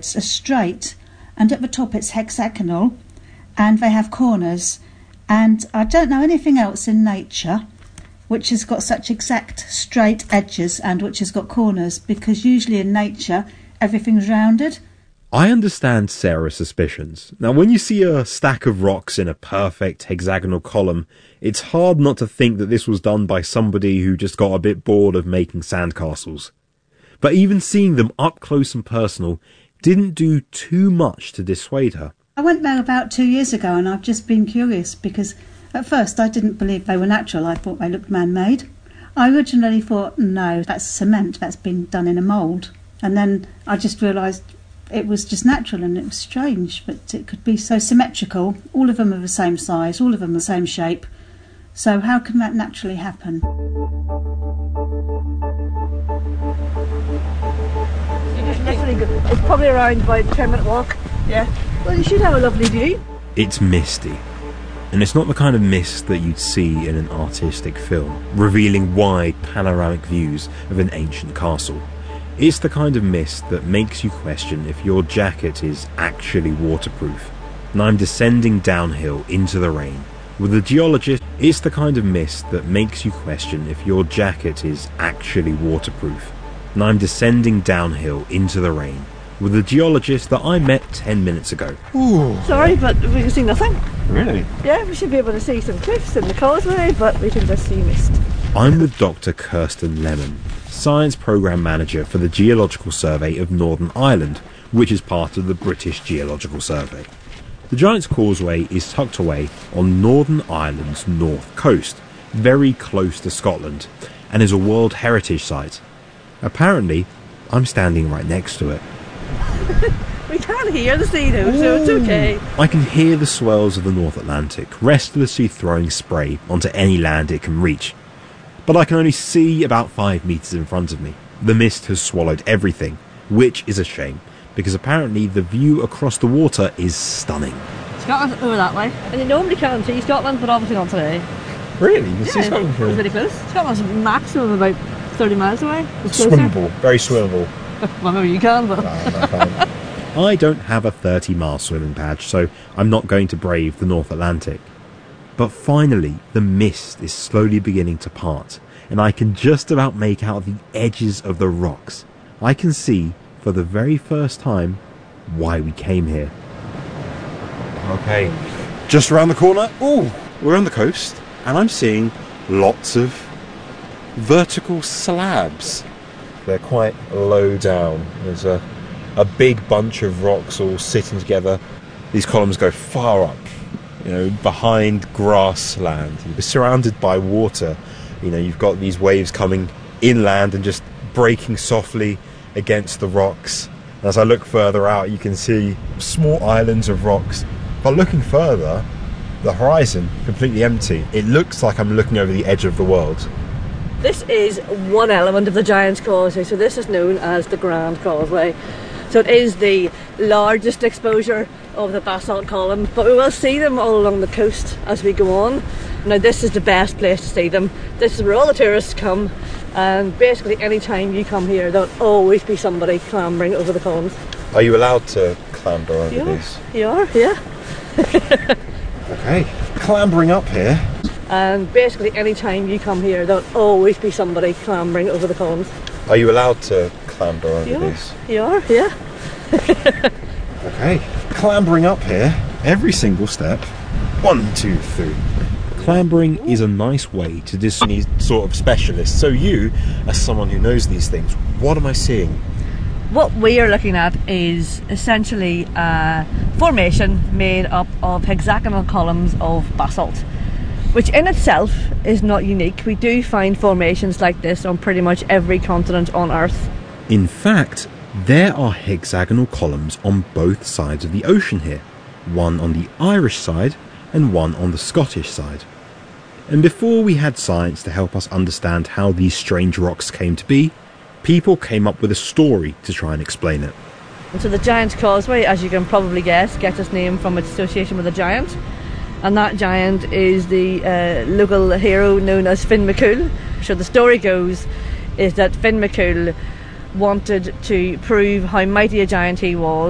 It's a straight, and at the top it's hexagonal, and they have corners. And I don't know anything else in nature which has got such exact straight edges and which has got corners, because usually in nature everything's rounded. I understand Sarah's suspicions. Now, when you see a stack of rocks in a perfect hexagonal column, it's hard not to think that this was done by somebody who just got a bit bored of making sandcastles. But even seeing them up close and personal didn't do too much to dissuade her. I went there about 2 years ago, and I've just been curious, because at first I didn't believe they were natural. I thought they looked man-made. I originally thought, no, that's cement, that's been done in a mould. And then I just realised it was just natural, and it was strange, but it could be so symmetrical. All of them are the same size, all of them the same shape. So how can that naturally happen? It's probably around about a 10-minute walk. Yeah. Well, you should have a lovely view. It's misty. And it's not the kind of mist that you'd see in an artistic film, revealing wide panoramic views of an ancient castle. It's the kind of mist that makes you question if your jacket is actually waterproof. And I'm descending downhill into the rain. With a geologist, it's the kind of mist that makes you question if your jacket is actually waterproof. And I'm descending downhill into the rain. With a geologist that I met 10 minutes ago. Ooh. Sorry, but we can see nothing. Really? Yeah, we should be able to see some cliffs and the causeway, but we can just see mist. I'm with Dr. Kirsten Lemon, Science Programme Manager for the Geological Survey of Northern Ireland, which is part of the British Geological Survey. The Giant's Causeway is tucked away on Northern Ireland's north coast, very close to Scotland, and is a World Heritage Site. Apparently, I'm standing right next to it. We can't hear the sea though, so it's okay. I can hear the swells of the North Atlantic restlessly throwing spray onto any land it can reach. But I can only see about 5 metres in front of me. The mist has swallowed everything, which is a shame, because apparently the view across the water is stunning. Scotland's over that way. And you normally can't see Scotland, but obviously not today. Really? You can see Scotland from it's very close. Scotland's maximum about 30 miles away. Swimmable, very swimmable. Well, maybe you can, but... I don't have a 30-mile swimming badge, so I'm not going to brave the North Atlantic. But finally, the mist is slowly beginning to part, and I can just about make out the edges of the rocks. I can see, for the very first time, why we came here. Okay, just around the corner. Ooh, we're on the coast, and I'm seeing lots of vertical slabs. They're quite low down. There's a big bunch of rocks all sitting together. These columns go far up, behind grassland. You're surrounded by water. You've got these waves coming inland and just breaking softly against the rocks. And as I look further out, you can see small islands of rocks. But looking further, the horizon completely empty. It looks like I'm looking over the edge of the world. This is one element of the Giant's Causeway, so this is known as the Grand Causeway. So it is the largest exposure of the basalt column, but we will see them all along the coast as we go on. Now this is the best place to see them. This is where all the tourists come, and basically any time you come here there'll always be somebody clambering over the columns. Are you allowed to clamber over these? You are, yeah. Okay, clambering up here. And basically any time you come here there'll always be somebody clambering over the columns. Are you allowed to clamber over these? You are, yeah. Okay, clambering up here, every single step. 1, 2, 3. Clambering is a nice way to dismiss sort of specialists. So you, as someone who knows these things, what am I seeing? What we are looking at is essentially a formation made up of hexagonal columns of basalt, which in itself is not unique. We do find formations like this on pretty much every continent on Earth. In fact, there are hexagonal columns on both sides of the ocean here, one on the Irish side and one on the Scottish side. And before we had science to help us understand how these strange rocks came to be, people came up with a story to try and explain it. And so the Giant's Causeway, as you can probably guess, gets its name from its association with a giant. And that giant is the local hero known as Finn McCool. So the story goes is that Finn McCool wanted to prove how mighty a giant he was